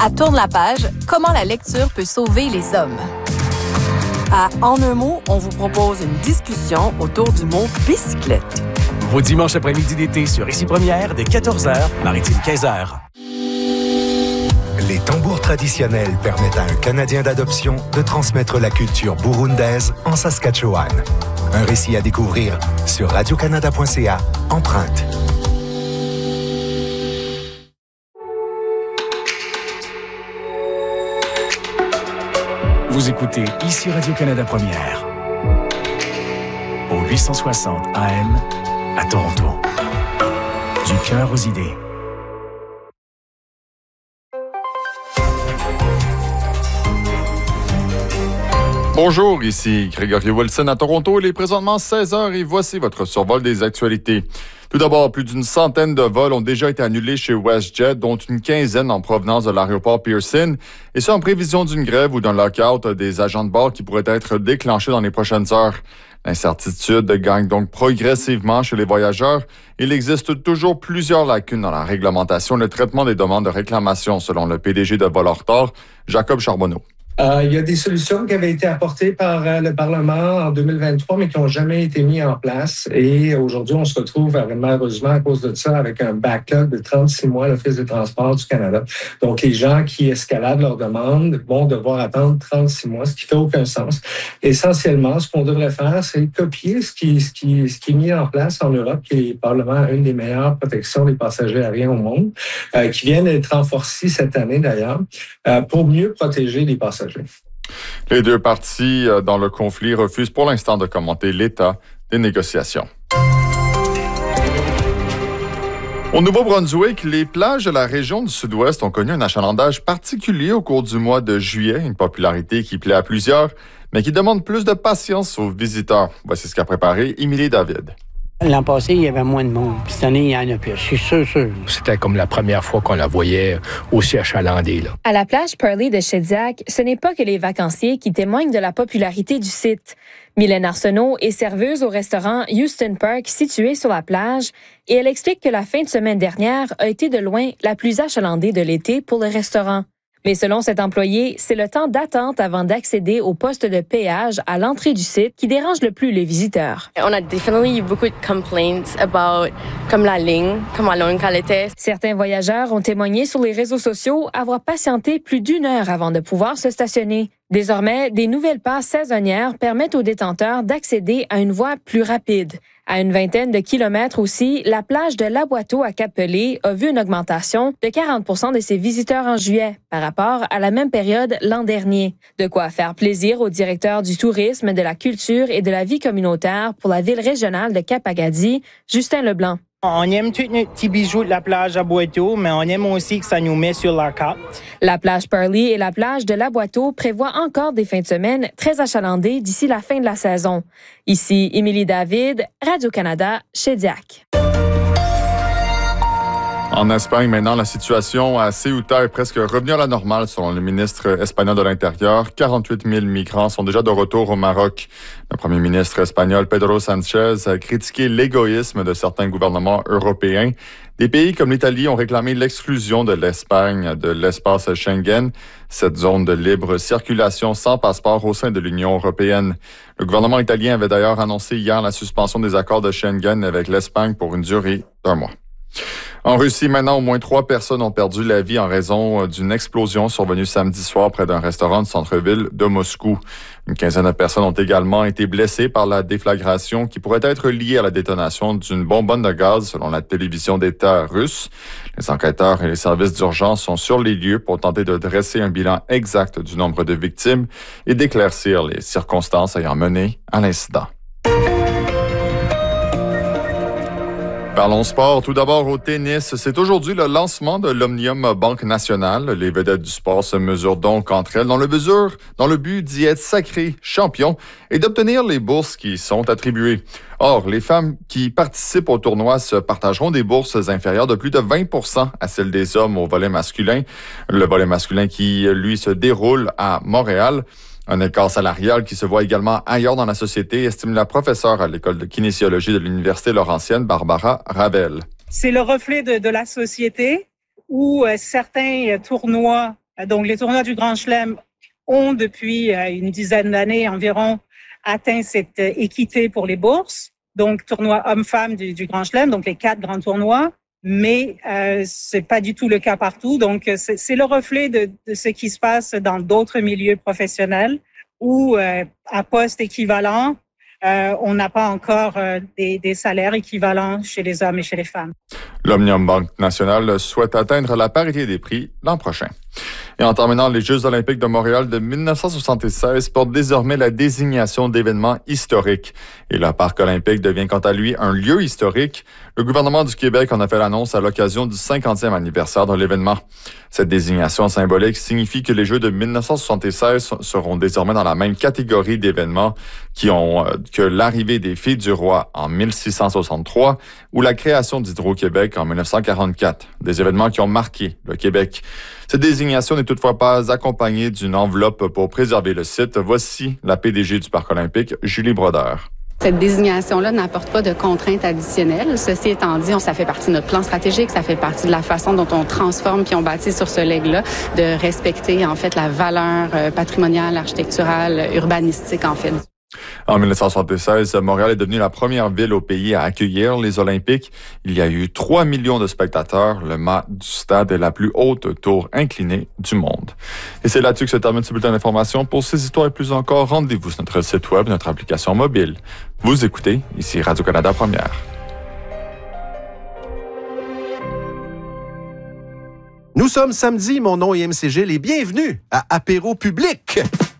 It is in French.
À Tourne la page, comment la lecture peut sauver les hommes. À En un mot, on vous propose une discussion autour du mot bicyclette. Vos dimanches après-midi d'été sur Ici Première, dès 14h, Maritime 15h. Les tambours traditionnels permettent à un Canadien d'adoption de transmettre la culture burundaise en Saskatchewan. Un récit à découvrir sur radiocanada.ca, Empreinte. Vous écoutez Ici Radio-Canada Première, au 860 AM à Toronto. Du cœur aux idées. Bonjour, ici Grégory Wilson à Toronto. Il est présentement 16h et voici votre survol des actualités. Tout d'abord, plus d'une centaine de vols ont déjà été annulés chez WestJet, dont une quinzaine en provenance de l'aéroport Pearson, et ce en prévision d'une grève ou d'un lockout des agents de bord qui pourrait être déclenché dans les prochaines heures. L'incertitude gagne donc progressivement chez les voyageurs. Il existe toujours plusieurs lacunes dans la réglementation et le traitement des demandes de réclamation, selon le PDG de Vol en retard, Jacob Charbonneau. Il y a des solutions qui avaient été apportées par le Parlement en 2023, mais qui n'ont jamais été mises en place. Et aujourd'hui, on se retrouve malheureusement à cause de ça avec un backlog de 36 mois à l'Office des transports du Canada. Donc, les gens qui escaladent leurs demandes vont devoir attendre 36 mois, ce qui fait aucun sens. Essentiellement, ce qu'on devrait faire, c'est copier ce qui est mis en place en Europe, qui est probablement une des meilleures protections des passagers aériens au monde, qui vient d'être renforcée cette année d'ailleurs, pour mieux protéger les passagers. Les deux parties dans le conflit refusent pour l'instant de commenter l'état des négociations. Au Nouveau-Brunswick, les plages de la région du Sud-Ouest ont connu un achalandage particulier au cours du mois de juillet, une popularité qui plaît à plusieurs, mais qui demande plus de patience aux visiteurs. Voici ce qu'a préparé Émilie David. L'an passé, il y avait moins de monde. Puis cette année, il y en a plus. Je suis sûr. C'était comme la première fois qu'on la voyait aussi achalandée, là. À la plage Pearly de Shediac, ce n'est pas que les vacanciers qui témoignent de la popularité du site. Mylène Arsenault est serveuse au restaurant Houston Park situé sur la plage et elle explique que la fin de semaine dernière a été de loin la plus achalandée de l'été pour le restaurant. Mais selon cet employé, c'est le temps d'attente avant d'accéder au poste de péage à l'entrée du site qui dérange le plus les visiteurs. On a définitivement eu beaucoup de complaints about comme la ligne, comment longue elle était. Certains voyageurs ont témoigné sur les réseaux sociaux avoir patienté plus d'1 heure avant de pouvoir se stationner. Désormais, des nouvelles passes saisonnières permettent aux détenteurs d'accéder à une voie plus rapide. À une vingtaine de kilomètres aussi, la plage de Laboiteau à Cap-Pelé a vu une augmentation de 40% de ses visiteurs en juillet par rapport à la même période l'an dernier. De quoi faire plaisir au directeur du tourisme, de la culture et de la vie communautaire pour la ville régionale de Cap-Acadie, Justin Leblanc. On aime tous nos petits bijoux de la plage à Boiteau, mais on aime aussi que ça nous met sur la carte. La plage Pearly et la plage de Laboiteau prévoient encore des fins de semaine très achalandées d'ici la fin de la saison. Ici, Émilie David, Radio-Canada, Shediac. En Espagne, maintenant, la situation à Ceuta est presque revenue à la normale, selon le ministre espagnol de l'Intérieur. 48 000 migrants sont déjà de retour au Maroc. Le premier ministre espagnol, Pedro Sánchez, a critiqué l'égoïsme de certains gouvernements européens. Des pays comme l'Italie ont réclamé l'exclusion de l'Espagne de l'espace Schengen, cette zone de libre circulation sans passeport au sein de l'Union européenne. Le gouvernement italien avait d'ailleurs annoncé hier la suspension des accords de Schengen avec l'Espagne pour une durée d'1 mois. En Russie, maintenant, au moins 3 personnes ont perdu la vie en raison d'une explosion survenue samedi soir près d'un restaurant du centre-ville de Moscou. Une quinzaine de personnes ont également été blessées par la déflagration qui pourrait être liée à la détonation d'une bonbonne de gaz, selon la télévision d'État russe. Les enquêteurs et les services d'urgence sont sur les lieux pour tenter de dresser un bilan exact du nombre de victimes et d'éclaircir les circonstances ayant mené à l'incident. Parlons sport. Tout d'abord au tennis. C'est aujourd'hui le lancement de l'Omnium Banque Nationale. Les vedettes du sport se mesurent donc entre elles dans le but d'y être sacrées champions et d'obtenir les bourses qui sont attribuées. Or, les femmes qui participent au tournoi se partageront des bourses inférieures de plus de 20% à celles des hommes au volet masculin. Le volet masculin qui, lui, se déroule à Montréal. Un écart salarial qui se voit également ailleurs dans la société, estime la professeure à l'école de kinésiologie de l'Université Laurentienne, Barbara Ravel. C'est le reflet de la société où certains tournois Donc, les tournois du Grand Chelem ont, depuis une dizaine d'années environ, atteint cette équité pour les bourses. Donc, tournoi hommes-femmes du Grand Chelem, donc les 4 grands tournois. Mais c'est pas du tout le cas partout. Donc, c'est le reflet de ce qui se passe dans d'autres milieux professionnels où, à poste équivalent, on n'a pas encore des salaires équivalents chez les hommes et chez les femmes. L'Omnium Banque Nationale souhaite atteindre la parité des prix l'an prochain. Et en terminant, les Jeux olympiques de Montréal de 1976 portent désormais la désignation d'événements historiques. Et le Parc olympique devient quant à lui un lieu historique. Le gouvernement du Québec en a fait l'annonce à l'occasion du 50e anniversaire de l'événement. Cette désignation symbolique signifie que les Jeux de 1976 seront désormais dans la même catégorie d'événements que l'arrivée des Filles du Roi en 1663 ou la création d'Hydro-Québec en 1944, des événements qui ont marqué le Québec. Cette désignation n'est toutefois pas accompagnée d'une enveloppe pour préserver le site. Voici la PDG du Parc olympique, Julie Brodeur. Cette désignation-là n'apporte pas de contraintes additionnelles. Ceci étant dit, ça fait partie de notre plan stratégique, ça fait partie de la façon dont on transforme puis on bâtit sur ce legs-là, de respecter en fait la valeur patrimoniale, architecturale, urbanistique en fait. En 1976, Montréal est devenue la première ville au pays à accueillir les Olympiques. Il y a eu 3 millions de spectateurs. Le mât du stade est la plus haute tour inclinée du monde. Et c'est là-dessus que se termine ce bulletin d'information. Pour ces histoires et plus encore, rendez-vous sur notre site web, notre application mobile. Vous écoutez, ici Radio-Canada Première. Nous sommes samedi, mon nom est MC Gilles et bienvenue à Apéro Public.